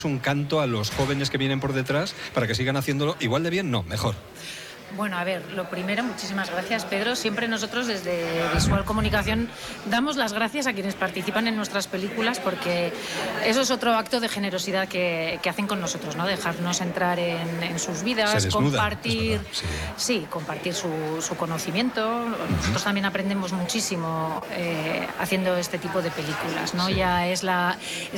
un canto a los jóvenes que vienen por detrás para que sigan haciéndolo igual de bien, no, mejor. Bueno, a ver, lo primero, muchísimas gracias, Pedro. Siempre nosotros desde Visual Comunicación damos las gracias a quienes participan en nuestras películas, porque eso es otro acto de generosidad que hacen con nosotros, ¿no? Dejarnos entrar en sus vidas, compartir, compartir su conocimiento. Nosotros también aprendemos muchísimo haciendo este tipo de películas, ¿no? Sí. Ya es la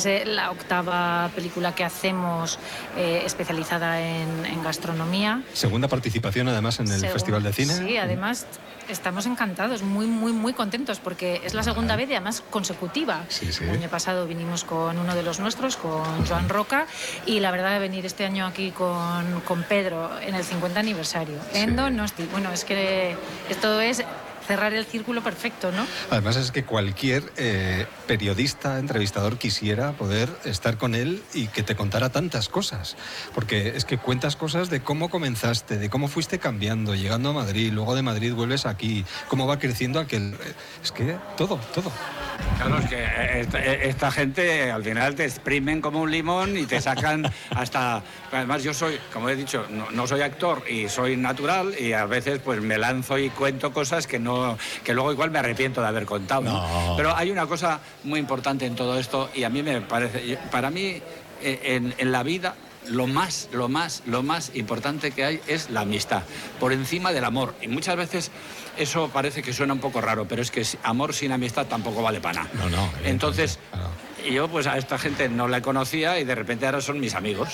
octava película que hacemos especializada en gastronomía. Segunda participación además en el Festival de Cine. Sí, además estamos encantados, muy contentos, porque es la segunda vez y además consecutiva. Sí. El año pasado vinimos con uno de los nuestros, con Joan Roca, y la verdad de venir este año aquí con Pedro en el 50 aniversario, en Donosti. Bueno, es que esto es cerrar el círculo perfecto, ¿no? Además es que cualquier periodista, entrevistador quisiera poder estar con él y que te contara tantas cosas, porque es que cuentas cosas de cómo comenzaste, de cómo fuiste cambiando, llegando a Madrid, luego de Madrid vuelves aquí, cómo va creciendo aquel... Es que todo. Claro, es que esta gente al final te exprimen como un limón y te sacan hasta... Además yo soy, como he dicho, no soy actor y soy natural, y a veces pues me lanzo y cuento cosas que luego igual me arrepiento de haber contado, ¿no? Pero hay una cosa muy importante en todo esto, y a mí me parece, para mí en la vida lo más importante que hay es la amistad, por encima del amor. Y muchas veces eso parece que suena un poco raro, pero es que amor sin amistad tampoco vale para nada. No. Entonces, yo pues a esta gente no la conocía y de repente ahora son mis amigos.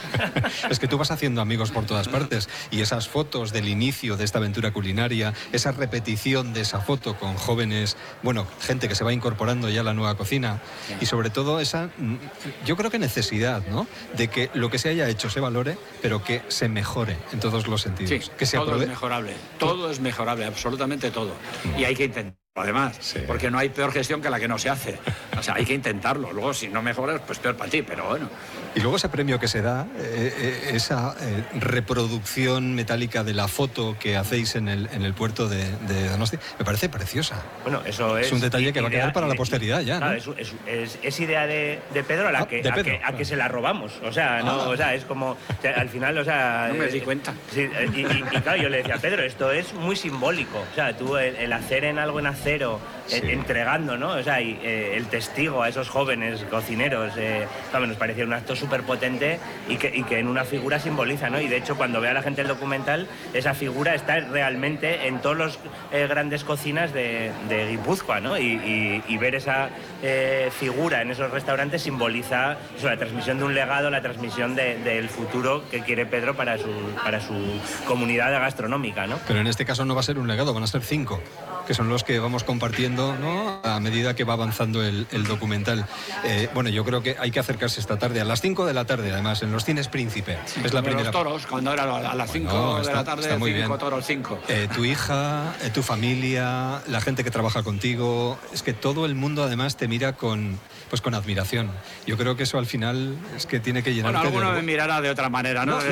Es que tú vas haciendo amigos por todas partes, y esas fotos del inicio de esta aventura culinaria, esa repetición de esa foto con jóvenes, bueno, gente que se va incorporando ya a la nueva cocina, y sobre todo esa, yo creo que necesidad, ¿no?, de que lo que se haya hecho se valore, pero que se mejore en todos los sentidos. Sí, que se todo es mejorable, absolutamente todo. Y hay que intentar. Además, porque no hay peor gestión que la que no se hace. O sea, hay que intentarlo. Luego, si no mejoras, pues peor para ti, pero bueno. Y luego ese premio que se da, esa reproducción metálica de la foto que hacéis en el puerto de Donosti, me parece preciosa. Bueno, eso es un detalle que va a quedar para la posteridad ya, ¿no? Claro, es idea de Pedro a que se la robamos. O sea, es como... O sea, al final, o sea... No me di cuenta. Sí, y claro, yo le decía a Pedro, esto es muy simbólico. O sea, tú el hacer en algo en acero, entregando, ¿no? O sea, y, el testigo a esos jóvenes cocineros, nos parecía un acto súper potente y que en una figura simboliza, ¿no? Y de hecho, cuando vea la gente el documental, esa figura está realmente en todas las grandes cocinas de Guipúzcoa, ¿no? Y ver esa figura en esos restaurantes simboliza eso, la transmisión de un legado, la transmisión del futuro que quiere Pedro para su comunidad gastronómica, ¿no? Pero en este caso no va a ser un legado, van a ser 5, que son los que vamos compartiendo, ¿no?, a medida que va avanzando el documental. Bueno, yo creo que hay que acercarse esta tarde, a las 5 de la tarde, además, en los Cines Príncipe. Es la primera. Los toros, cuando era a las 5 de la tarde, 5 toros, 5. Tu hija, tu familia, la gente que trabaja contigo, es que todo el mundo además te mira con admiración. Yo creo que eso al final es que tiene que llenarte. Bueno, alguno me mirará de otra manera, ¿no?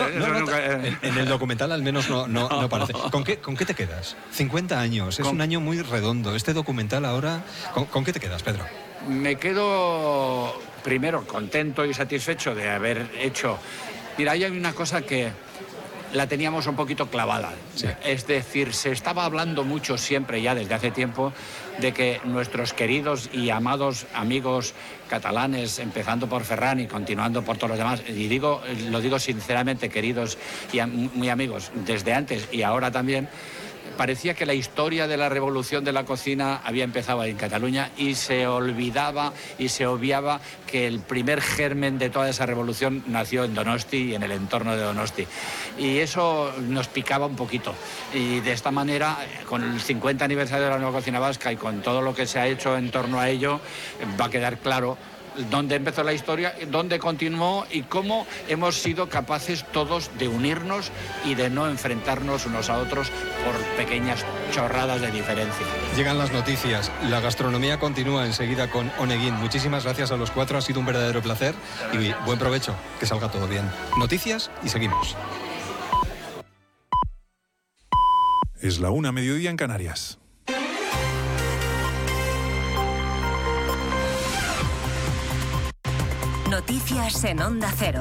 En el documental al menos no parece. ¿Con qué te quedas? 50 años, es un año muy redondo. Este documental ahora, ¿con qué te quedas, Pedro? Me quedo primero contento y satisfecho de haber hecho... Mira, hay una cosa que la teníamos un poquito clavada. Sí. Es decir, se estaba hablando mucho siempre ya desde hace tiempo de que nuestros queridos y amados amigos catalanes, empezando por Ferran y continuando por todos los demás, y lo digo sinceramente, queridos y muy amigos, desde antes y ahora también, parecía que la historia de la revolución de la cocina había empezado en Cataluña y se olvidaba y se obviaba que el primer germen de toda esa revolución nació en Donosti y en el entorno de Donosti. Y eso nos picaba un poquito. Y de esta manera, con el 50 aniversario de la nueva cocina vasca y con todo lo que se ha hecho en torno a ello, va a quedar claro dónde empezó la historia, dónde continuó y cómo hemos sido capaces todos de unirnos y de no enfrentarnos unos a otros por pequeñas chorradas de diferencia. Llegan las noticias. La gastronomía continúa enseguida con Oneguin. Muchísimas gracias a los 4, ha sido un verdadero placer y buen provecho, que salga todo bien. Noticias y seguimos. Es la 1:00 mediodía en Canarias. Noticias en Onda Cero.